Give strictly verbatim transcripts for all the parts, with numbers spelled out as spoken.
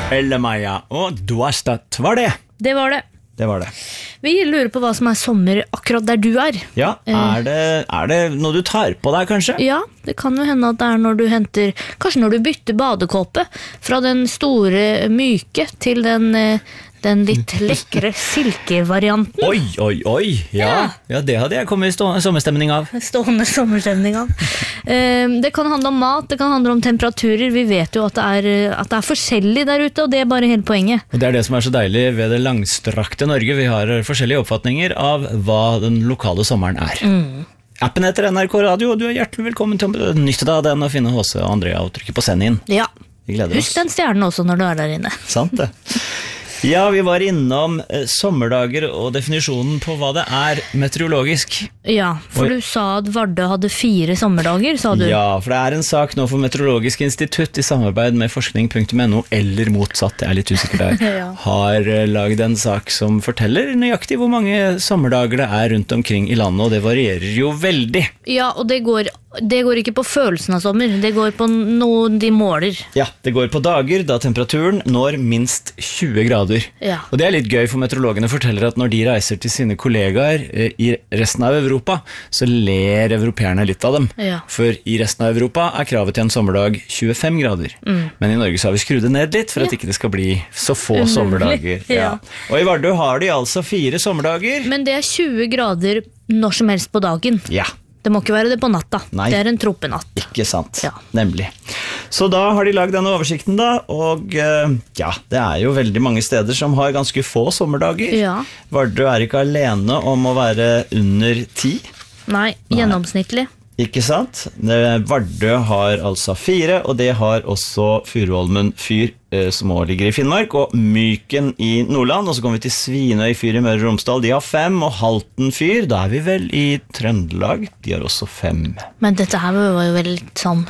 Eller Maja, og Duastat var det. Det var det. Det var det. Vi lurer på hva som er sommer akkurat der du er. Ja, er det, er det noe du tar på deg kanskje? Ja, det kan jo hende at det er når du henter, kanskje når du bytter badekåpe fra den store myke til den, den litt lekre silkevarianten. Oi, oi, oi. Ja, ja. ja det hadde jeg kommet i stå- sommerstemning av. Stående sommerstemning av. Det kan handle om mat, det kan handle om temperaturer. Vi vet jo at det er, at det er forskjellig der ute, og det er bare hele poenget. Og det er det som er så deilig ved det langstrakte Norge. Vi har forskjellige oppfatninger av hva den lokale sommeren er. Mm. Appen heter N R K Radio, og du er hjertelig velkommen til å nytte deg av den og finne H C og Andrea og trykke på send inn. Ja, Vi gleder oss. Husk den stjernen også når du er der inne. Sant det. Ja, vi var innom eh, sommerdager og definisjonen på hva det er meteorologisk. Ja, for Oi. du sa at Vardø hadde fire sommerdager, sa du. Ja, for det er en sak nå for Meteorologisk institutt i samarbeid med forskning punktum no, eller motsatt, jeg er litt usikker der, Ja. har eh, laget en sak som forteller nøyaktig hvor mange sommerdager det er rundt omkring i landet, og det varierer jo veldig. Ja, og det går, det går ikke på følelsen av sommer, det går på noe de måler. Ja, det går på dager da temperaturen når minst tjue grader. Ja. Og det er litt gøy, for meteorologene forteller at når de reiser til sine kollegaer eh, i resten av Europa, så ler europeerne litt av dem. Ja. For i resten av Europa er kravet til en sommerdag tjuefem grader. Mm. Men i Norge så har vi skrudd det ned litt, for at ikke det skal bli så få Umulig. sommerdager. Ja. Og i Vardø har de altså fire sommerdager. Men det er tjue grader når som helst på dagen. Ja. Det må ikke være det på natta. Nei. Det er en tropenatt. Ikke sant, Ja. nemlig. Så da har de lagd denne oversikten da, og eh, ja, det er jo veldig mange steder som har ganske få sommerdager. Ja. Vardø er ikke alene om å være under ti, Nei, gjennomsnittlig. ikke sant? Det- Vardø har altså fire, og det har også Furuholmen fyr, eh, som også ligger i Finnmark, og Myken i Nordland, og så kommer vi til Svinøy fyr i Møre og Romsdal, de har fem, og Halten fyr, da er vi vel i Trøndelag, de har også fem. Men dette her var jo vel litt sånn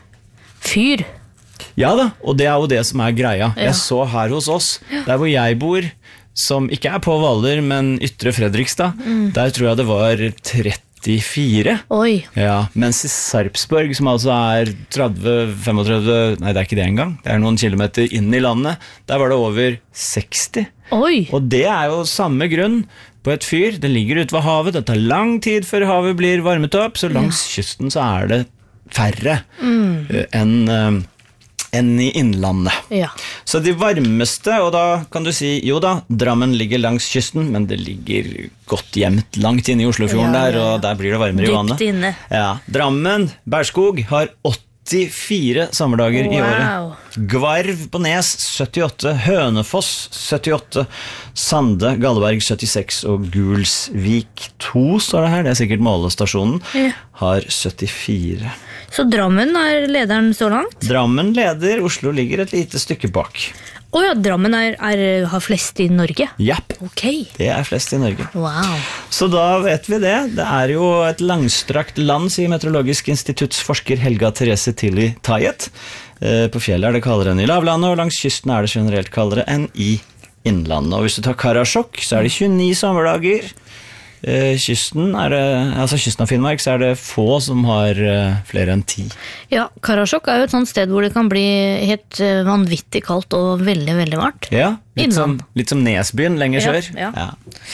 fyr. Ja da, og det er jo det som er greia. Ja. Jeg så her hos oss, der hvor jeg bor, som ikke er på Hvaler, men Ytre Fredrikstad, Mm. der tror jeg det var trettifire. Oi, Ja, mens i Sarpsborg, som altså er tretti femogtretti, nei det er ikke det engang, det er noen kilometer inn i landet, der var det over seksti. oi. Og det er jo samme grunn på et fyr, det ligger ute ved havet, det tar lang tid før havet blir varmet opp, så langs kysten så er det færre Mm. eh, enn eh, enn i innlandet. Ja. Så de varmeste, og da kan du si, jo da, Drammen ligger langs kysten, men det ligger godt gjemt langt inne i Oslofjorden Ja, ja, der, ja. og der blir det varmere i Dypt vannet. inne. Ja, Drammen, Berskog, har åttifire sommerdager i Wow. året. Gvarv på Nes, syttiåtte, Hønefoss, syttiåtte, Sande, Galleberg, syttiseks, og Gulsvik to, står det her, det er sikkert målestasjonen, Ja. har syttifire. Så Drammen er lederen så langt? Drammen leder, Oslo ligger et lite stykke bak. Å ja, Drammen er, er, har flest i Norge? Japp, Ok, det er flest i Norge. wow. Så da vet vi det. Det er jo et langstrakt land, sier Meteorologisk institutts forsker Helga Therese Tilly Tayet. Eh, På fjellet er det kaldere enn i lavlandet, og langs kysten er det generelt kaldere enn i innlandet. Og hvis du tar Karasjok, så er det tjueni sommerdager. Eh, Kysten, er det, altså kysten av Finnmark, så er det få som har eh, flere enn ti. Ja, Karasjok er jo et sånt sted hvor det kan bli helt eh, vanvittig kaldt og veldig, veldig varmt. Ja, litt som, Innland. litt som Nesbyen lenger Ja, sør. ja.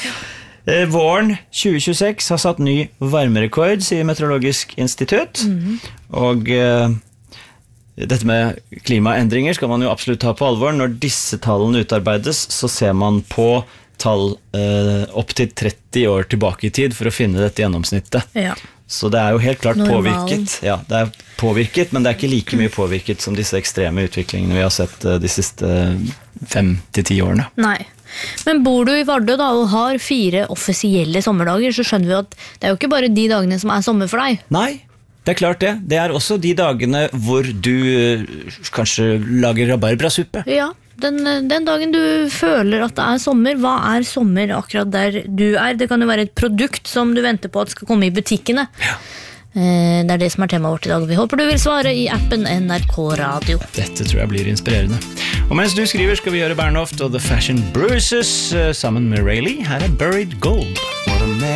Eh, Våren tjue tjueseks har satt ny varmerekord, sier Meteorologisk institutt. Mhm. Og eh, dette med klimaendringer skal man jo absolutt ta på alvor. Når disse tallene utarbeides, så ser man på tall eh, opp til tretti år tilbake i tid for å finne dette gjennomsnittet. Ja. Så det er jo helt klart Normalen. påvirket. Ja, det er påvirket, men det er ikke like mye påvirket som disse ekstreme utviklingene vi har sett eh, de siste fem til ti årene. Nei. Men bor du i Vardø da og har fire offisielle sommerdager, så skjønner vi at det er jo ikke bare de dagene som er sommer for deg. Nei, det er klart det. Det er også de dagene hvor du eh, kanskje lager rabarbrasuppe. Ja, den, den dagen du føler at det er sommer, hva er sommer akkurat der du er? Det kan jo være et produkt som du venter på at skal komme i butikkene. Eh, Det er det som er temaet vårt i dag. Vi håper du vil svare i appen N R K Radio. Dette tror jeg blir inspirerende. Og mens du skriver skal vi gjøre Bernhoft og The Fashion Bruises eh, sammen med Rayleigh. Her er Buried Gold.